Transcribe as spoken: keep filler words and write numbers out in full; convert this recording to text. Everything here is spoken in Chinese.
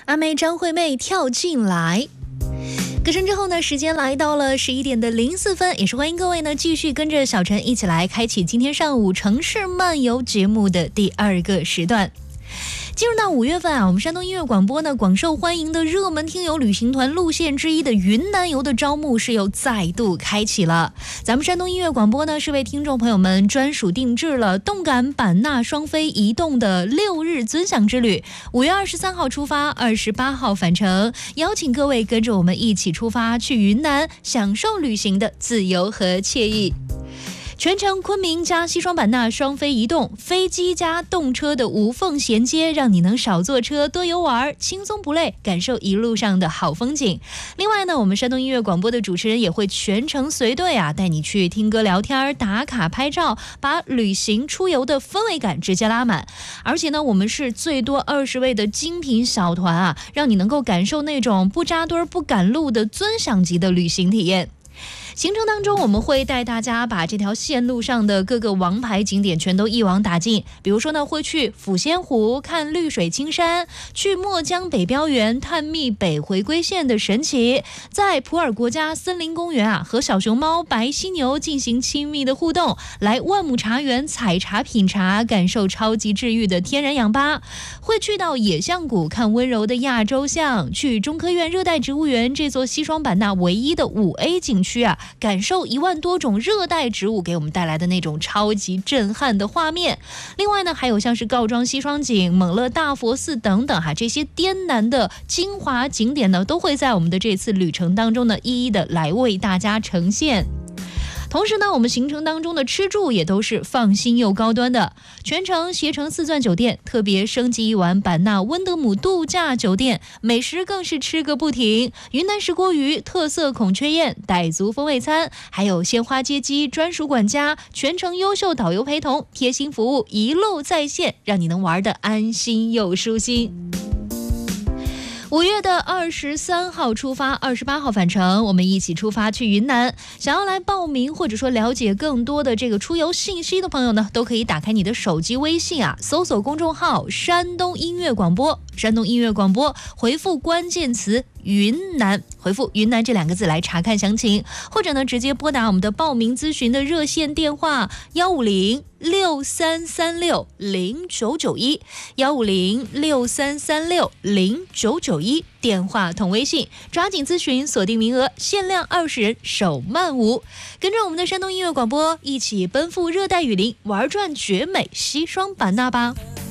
阿妹张惠妹跳进来。歌声之后呢，时间来到了十一点的零四分，也是欢迎各位呢继续跟着小陈一起来开启今天上午城市漫游节目的第二个时段。进入到五月份啊，我们山东音乐广播呢广受欢迎的热门听友旅行团路线之一的云南游的招募是又再度开启了。咱们山东音乐广播呢是为听众朋友们专属定制了动感版纳双飞移动的六日尊享之旅，五月二十三号出发，二十八号返程，邀请各位跟着我们一起出发去云南，享受旅行的自由和惬意。全程昆明加西双版纳双飞移动，飞机加动车的无缝衔接，让你能少坐车多游玩，轻松不累，感受一路上的好风景。另外呢，我们山东音乐广播的主持人也会全程随队啊，带你去听歌聊天打卡拍照，把旅行出游的氛围感直接拉满。而且呢，我们是最多二十位的精品小团啊，让你能够感受那种不扎堆不赶路的尊享级的旅行体验。行程当中，我们会带大家把这条线路上的各个王牌景点全都一网打尽。比如说呢，会去抚仙湖看绿水青山，去墨江北标园探秘北回归线的神奇，在普洱国家森林公园啊和小熊猫、白犀牛进行亲密的互动，来万亩茶园采茶品茶，感受超级治愈的天然氧吧。会去到野象谷看温柔的亚洲象，去中科院热带植物园这座西双版纳唯一的五 A 景区啊，感受一万多种热带植物给我们带来的那种超级震撼的画面。另外呢，还有像是告庄西双景、蒙勒大佛寺等等哈，这些滇南的精华景点呢，都会在我们的这次旅程当中呢，一一的来为大家呈现。同时呢，我们行程当中的吃住也都是放心又高端的，全程携程四钻酒店特别升级一晚版纳温德姆度假酒店，美食更是吃个不停，云南石锅鱼、特色孔雀宴、傣族风味餐，还有鲜花接机专属管家，全程优秀导游陪同，贴心服务一路在线，让你能玩得安心又舒心。五月的二十三号出发，二十八号返程，我们一起出发去云南。想要来报名或者说了解更多的这个出游信息的朋友呢，都可以打开你的手机微信啊，搜索公众号山东音乐广播，山东音乐广播，回复关键词云南，回复云南这两个字来查看详情，或者呢直接拨打我们的报名咨询的热线电话幺五零六三三六零九九一，幺五零六三三六零九九一，电话同微信，抓紧咨询，锁定名额，限量二十人，首漫无。跟着我们的山东音乐广播一起奔赴热带雨林，玩转绝美西双版纳吧。